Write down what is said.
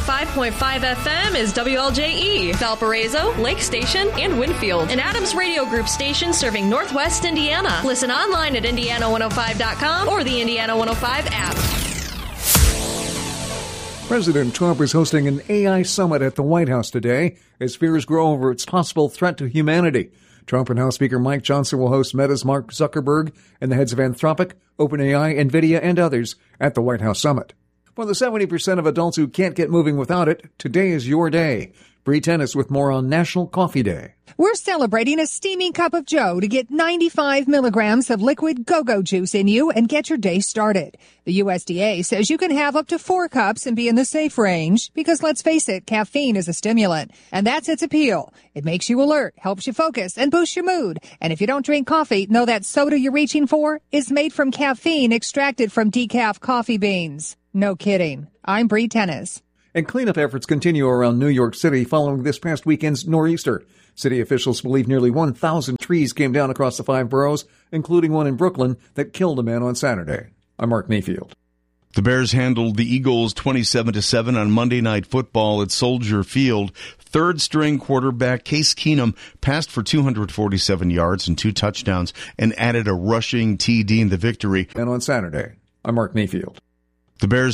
105.5 FM is WLJE, Valparaiso, Lake Station, and Winfield, an Adams Radio Group station serving Northwest Indiana. Listen online at Indiana105.com or the Indiana 105 app. President Trump is hosting an AI summit at the White House today as fears grow over its possible threat to humanity. Trump and House Speaker Mike Johnson will host Meta's Mark Zuckerberg and the heads of Anthropic, OpenAI, NVIDIA, and others at the White House summit. For the 70% of adults who can't get moving without it, today is your day. Bree Tennis with more on National Coffee Day. We're celebrating a steaming cup of joe to get 95 milligrams of liquid go-go juice in you and get your day started. The USDA says you can have up to 4 cups and be in the safe range because, let's face it, caffeine is a stimulant, and that's its appeal. It makes you alert, helps you focus, and boosts your mood. And if you don't drink coffee, know that soda you're reaching for is made from caffeine extracted from decaf coffee beans. No kidding. I'm Bree Tennis. And cleanup efforts continue around New York City following this past weekend's nor'easter. City officials believe nearly 1,000 trees came down across the 5 boroughs, including one in Brooklyn that killed a man on Saturday. I'm Mark Mayfield. The Bears handled the Eagles 27-7 on Monday Night Football at Soldier Field. Third-string quarterback Case Keenum passed for 247 yards and 2 touchdowns and added a rushing TD in the victory. And on Saturday, I'm Mark Mayfield. The Bears